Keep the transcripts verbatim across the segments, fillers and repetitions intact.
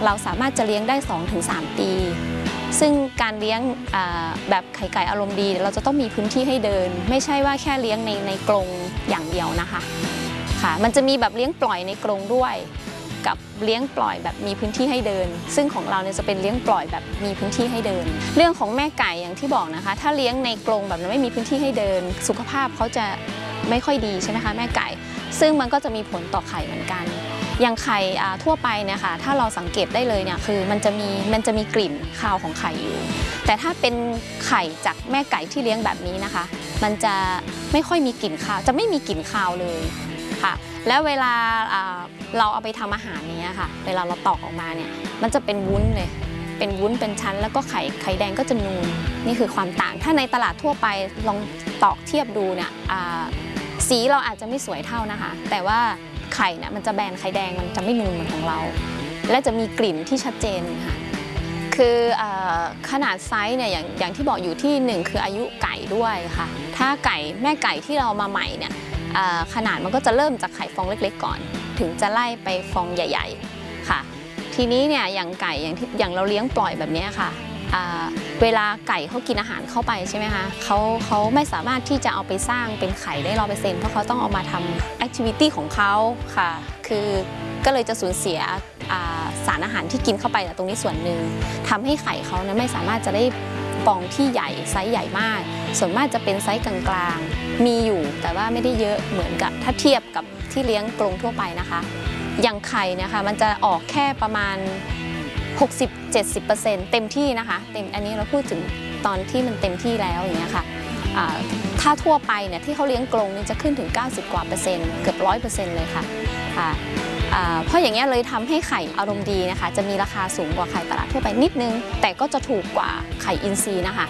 เราสามารถจะเลี้ยงได้ สองถึงสาม ปีซึ่งการเลี้ยงแบบไข่ไก่อารมณ์ดีเราจะต้องมีพื้นที่ให้เดินไม่ใช่ว่าแค่เลี้ยงในในกรงอย่างเดียวนะคะค่ะมันจะมีแบบเลี้ยงปล่อยในกรงด้วยกับเลี้ยงปล่อยแบบมีพื้นที่ให้เดินซึ่งของเราเนี่ยจะเป็นเลี้ยงปล่อยแบบมีพื้นที่ให้เดินเรื่องของแม่ไก่อย่างที่บอกนะคะถ้าเลี้ยงในกรงแบบไม่มีพื้นที่ให้เดินสุขภาพเขาจะไม่ค่อยดีใช่ไหมคะแม่ไก่ซึ่งมันก็จะมีผลต่อไข่เหมือนกันอย่างไข่ทั่วไปเนี่ยค่ะถ้าเราสังเกตได้เลยเนี่ยคือมันจะมีมันจะมีกลิ่นคาวของไข่อยู่แต่ถ้าเป็นไข่จากแม่ไก่ที่เลี้ยงแบบนี้นะคะมันจะไม่ค่อยมีกลิ่นคาวจะไม่มีกลิ่นคาวเลยค่ะแล้วเวลาเราเอาไปทำอาหารเนี้ยค่ะเวลาเราตอกออกมาเนี่ยมันจะเป็นวุ้นเลยเป็นวุ้นเป็นชั้นแล้วก็ไข่ไข่แดงก็จะนูนนี่คือความต่างถ้าในตลาดทั่วไปลองตอกเทียบดูเนี่ยสีเราอาจจะไม่สวยเท่านะคะแต่ว่าไข่เนี่ยมันจะแบนไข่แดงมันจะไม่นูนเหมือนของเราและจะมีกลิ่นที่ชัดเจนค่ะคือขนาดไซส์เนี่ยอย่างอย่างที่บอกอยู่ที่หนึ่งคืออายุไก่ด้วยค่ะถ้าไก่แม่ไก่ที่เรามาใหม่เนี่ยขนาดมันก็จะเริ่มจากไข่ฟองเล็กๆก่อนถึงจะไล่ไปฟองใหญ่ๆค่ะทีนี้เนี่ยอย่างไก่อย่างที่อย่างเราเลี้ยงปล่อยแบบนี้ค่ะเวลาไก่เขากินอาหารเข้าไปใช่ไหมคะเขาเขาไม่สามารถที่จะเอาไปสร้างเป็นไข่ได้ร้อยเปอร์เซ็นต์เพราะเขาต้องเอามาทำแอคทิวิตี้ของเขาค่ะคือก็เลยจะสูญเสียสารอาหารที่กินเข้าไปตรงนี้ส่วนหนึ่งทำให้ไข่เขานะไม่สามารถจะได้ฟองที่ใหญ่ไซส์ใหญ่มากส่วนมากจะเป็นไซส์กลางๆมีอยู่แต่ว่าไม่ได้เยอะเหมือนกับถ้าเทียบกับที่เลี้ยงกรงทั่วไปนะคะอย่างไข่นะคะมันจะออกแค่ประมาณหกสิบ เจ็ดสิบเปอร์เซ็นต์ เต็มที่นะคะเต็มอันนี้เราพูดถึงตอนที่มันเต็มที่แล้วอย่างเงี้ยค่ะถ้าทั่วไปเนี่ยที่เขาเลี้ยงกรงนี่จะขึ้นถึงเก้าสิบกว่าเปอร์เซ็นต์เกือบร้อยเปอร์เซ็นต์เลยค่ะเพราะอย่างเงี้ยเลยทำให้ไข่อารมณ์ดีนะคะจะมีราคาสูงกว่าไข่ตลาดทั่วไปนิดนึงแต่ก็จะถูกกว่าไข่อินทรีย์นะคะ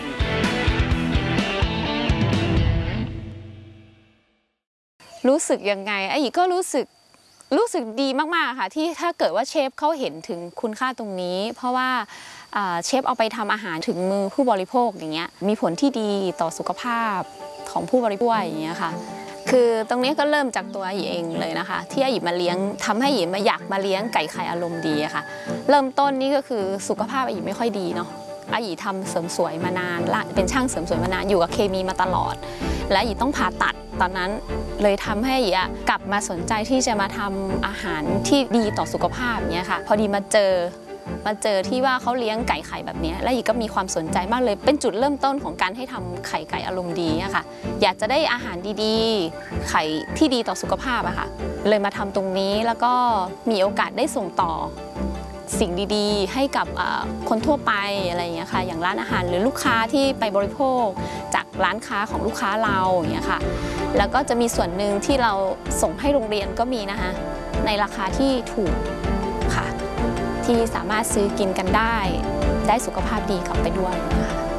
รู้สึกยังไงไอ้อีกก็รู้สึกรู้สึกดีมากๆค่ะที่ถ้าเกิดว่าเชฟเขาเห็นถึงคุณค่าตรงนี้เพราะว่าเชฟเอาไปทำอาหารถึงมือผู้บริโภคอย่างเงี้ยมีผลที่ดีต่อสุขภาพของผู้บริโภคอย่างเงี้ยค่ะคือตรงนี้ก็เริ่มจากตัวอีเองเลยนะคะที่อาหยิบมาเลี้ยงทำให้อาหยิบมาอยากมาเลี้ยงไก่ไข่อารมณ์ดีค่ะเริ่มต้นนี่ก็คือสุขภาพอาหยิบไม่ค่อยดีเนาะอาหยิบทำเสริมสวยมานานละเป็นช่างเสริมสวยมานานอยู่กับเคมีมาตลอดและอาหยิบต้องผ่าตัดตอนนั้นเลยทำให้อาหยิบกลับมาสนใจที่จะมาทำอาหารที่ดีต่อสุขภาพเนี้ยค่ะพอดีมาเจอมาเจอที่ว่าเขาเลี้ยงไก่ไข่แบบนี้แล้วอาหยิบก็มีความสนใจมากเลยเป็นจุดเริ่มต้นของการให้ทำไข่ไก่อารมณ์ดีอะค่ะอยากจะได้อาหารดีๆไข่ที่ดีต่อสุขภาพอะค่ะเลยมาทำตรงนี้แล้วก็มีโอกาสได้ส่งต่อสิ่งดีๆให้กับคนทั่วไปอะไรอย่างเงี้ยค่ะอย่างร้านอาหารหรือลูกค้าที่ไปบริโภคจากร้านค้าของลูกค้าเราอย่างเงี้ยค่ะแล้วก็จะมีส่วนหนึ่งที่เราส่งให้โรงเรียนก็มีนะคะในราคาที่ถูกค่ะที่สามารถซื้อกินกันได้ได้สุขภาพดีกลับไปด้วยนะคะ